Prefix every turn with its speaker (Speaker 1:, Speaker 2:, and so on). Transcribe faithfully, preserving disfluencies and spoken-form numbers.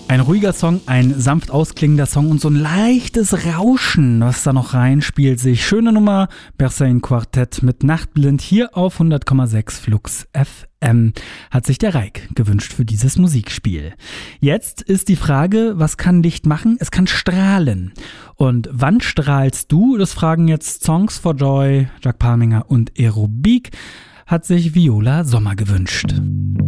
Speaker 1: Ein ruhiger Song, ein sanft ausklingender Song und so ein leichtes Rauschen, was da noch reinspielt sich. Schöne Nummer, Bersain Quartett mit Nachtblind hier auf hundert Komma sechs Flux F M, hat sich der Reik gewünscht für dieses Musikspiel. Jetzt ist die Frage, was kann Licht machen? Es kann strahlen. Und wann strahlst du? Das fragen jetzt Songs for Joy, Jacques Palminger und Aerobik, hat sich Viola Sommer gewünscht.